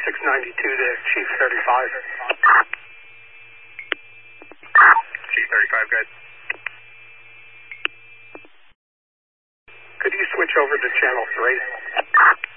3692 to Chief 35. Chief 35, good. Could you switch over to channel 3?